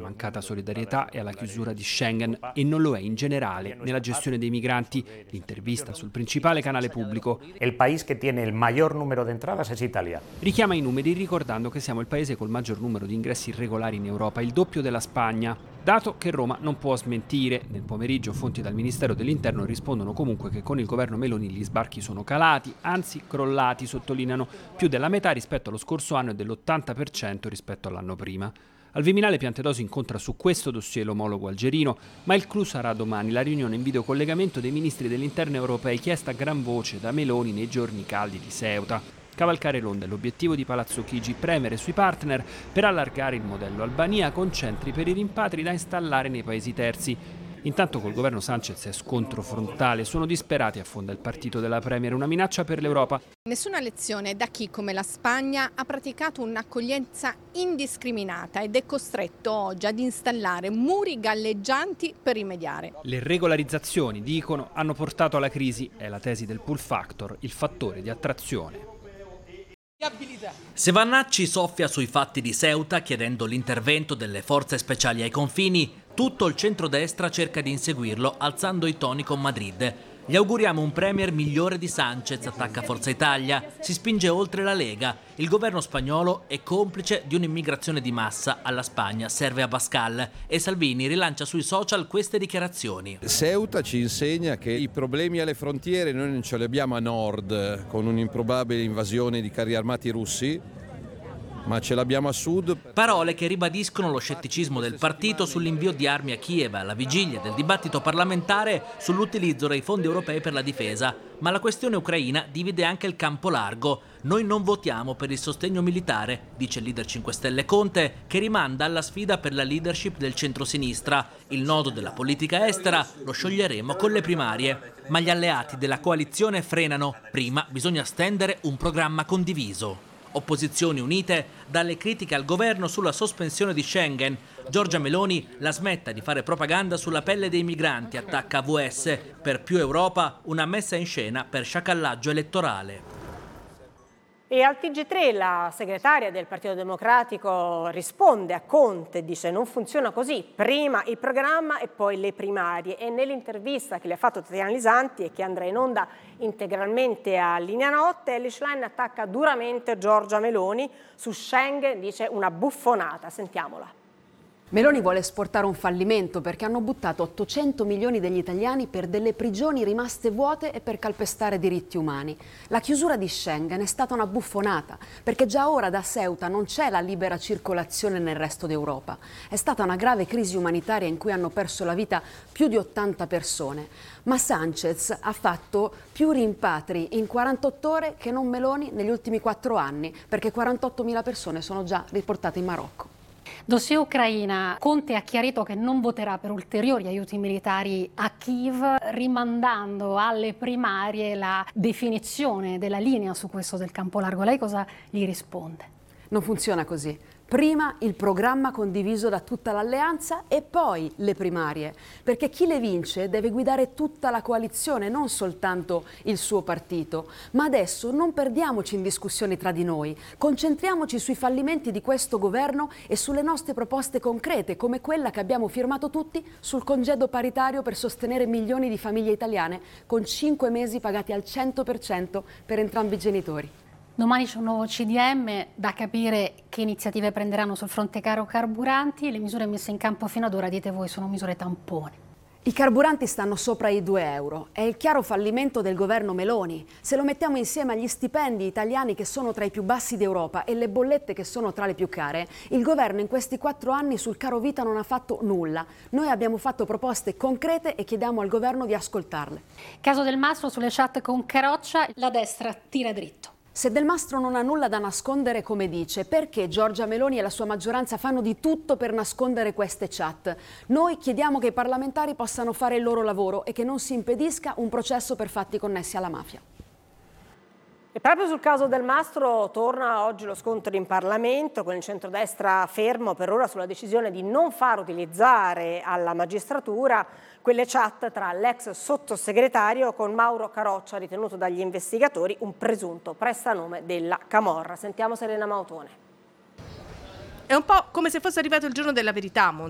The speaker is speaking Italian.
mancata solidarietà e alla chiusura di Schengen e non lo è in generale nella gestione dei migranti. L'intervista sul principale canale pubblico. Il paese che tiene il maggior numero di entradas è Italia. Richiama i numeri ricordando che siamo il paese col maggior numero di ingressi irregolari in Europa, il doppio della Spagna. Dato che Roma non può smentire. Nel pomeriggio fonti dal Ministero dell'Interno rispondono comunque che con il governo Meloni gli sbarchi sono calati, anzi crollati, sottolineano, più della metà rispetto allo scorso anno e dell'80% rispetto all'anno prima. Al Viminale Piantedosi incontra su questo dossier l'omologo algerino, ma il clou sarà domani, la riunione in videocollegamento dei ministri dell'interno europei chiesta a gran voce da Meloni nei giorni caldi di Ceuta. Cavalcare l'onda è l'obiettivo di Palazzo Chigi, premere sui partner per allargare il modello Albania con centri per i rimpatri da installare nei paesi terzi. Intanto col governo Sanchez è scontro frontale, sono disperati, affonda il partito della Premier, una minaccia per l'Europa. Nessuna lezione da chi, come la Spagna, ha praticato un'accoglienza indiscriminata ed è costretto oggi ad installare muri galleggianti per rimediare. Le regolarizzazioni, dicono, hanno portato alla crisi, è la tesi del pull factor, il fattore di attrazione. Sevannacci soffia sui fatti di Ceuta chiedendo l'intervento delle forze speciali ai confini. Tutto il centrodestra cerca di inseguirlo alzando i toni con Madrid. Gli auguriamo un premier migliore di Sanchez, attacca Forza Italia. Si spinge oltre la Lega. Il governo spagnolo è complice di un'immigrazione di massa. Alla Spagna serve Abascal. E Salvini rilancia sui social queste dichiarazioni. Ceuta ci insegna che i problemi alle frontiere noi non ce li abbiamo a nord, con un'improbabile invasione di carri armati russi, ma ce l'abbiamo a sud. Parole che ribadiscono lo scetticismo del partito sull'invio di armi a Kiev alla vigilia del dibattito parlamentare sull'utilizzo dei fondi europei per la difesa. Ma la questione ucraina divide anche il campo largo. Noi non votiamo per il sostegno militare, dice il leader 5 Stelle Conte, che rimanda alla sfida per la leadership del centrosinistra. Il nodo della politica estera lo scioglieremo con le primarie. Ma gli alleati della coalizione frenano. Prima bisogna stendere un programma condiviso. Opposizioni unite dalle critiche al governo sulla sospensione di Schengen. Giorgia Meloni la smetta di fare propaganda sulla pelle dei migranti, attacca AVS. Per più Europa, una messa in scena per sciacallaggio elettorale. E al TG3 la segretaria del Partito Democratico risponde a Conte, dice non funziona così, prima il programma e poi le primarie. E nell'intervista che le ha fatto Tatiana Lisanti e che andrà in onda integralmente a Linea Notte, Elly Schlein attacca duramente Giorgia Meloni su Schengen, dice una buffonata. Sentiamola. Meloni vuole esportare un fallimento perché hanno buttato 800 milioni degli italiani per delle prigioni rimaste vuote e per calpestare diritti umani. La chiusura di Schengen è stata una buffonata perché già ora da Ceuta non c'è la libera circolazione nel resto d'Europa. È stata una grave crisi umanitaria in cui hanno perso la vita più di 80 persone. Ma Sanchez ha fatto più rimpatri in 48 ore che non Meloni negli ultimi 4 anni perché 48.000 persone sono già riportate in Marocco. Dossier Ucraina, Conte ha chiarito che non voterà per ulteriori aiuti militari a Kiev, rimandando alle primarie la definizione della linea su questo del campo largo. Lei cosa gli risponde? Non funziona così. Prima il programma condiviso da tutta l'alleanza e poi le primarie, perché chi le vince deve guidare tutta la coalizione, non soltanto il suo partito. Ma adesso non perdiamoci in discussioni tra di noi, concentriamoci sui fallimenti di questo governo e sulle nostre proposte concrete, come quella che abbiamo firmato tutti sul congedo paritario per sostenere milioni di famiglie italiane con 5 mesi pagati al 100% per entrambi i genitori. Domani c'è un nuovo CDM, da capire che iniziative prenderanno sul fronte caro carburanti. Le misure messe in campo fino ad ora, dite voi, sono misure tampone. I carburanti stanno sopra i 2 euro. È il chiaro fallimento del governo Meloni. Se lo mettiamo insieme agli stipendi italiani che sono tra i più bassi d'Europa e le bollette che sono tra le più care, il governo in questi 4 anni sul caro vita non ha fatto nulla. Noi abbiamo fatto proposte concrete e chiediamo al governo di ascoltarle. Caso Del Mastro sulle chat con Caroccia, la destra tira dritto. Se Del Mastro non ha nulla da nascondere, come dice, perché Giorgia Meloni e la sua maggioranza fanno di tutto per nascondere queste chat? Noi chiediamo che i parlamentari possano fare il loro lavoro e che non si impedisca un processo per fatti connessi alla mafia. E proprio sul caso Del Mastro torna oggi lo scontro in Parlamento, con il centrodestra fermo per ora sulla decisione di non far utilizzare alla magistratura quelle chat tra l'ex sottosegretario con Mauro Caroccia, ritenuto dagli investigatori un presunto prestanome della camorra. Sentiamo Serena Mautone. È un po' come se fosse arrivato il giorno della verità,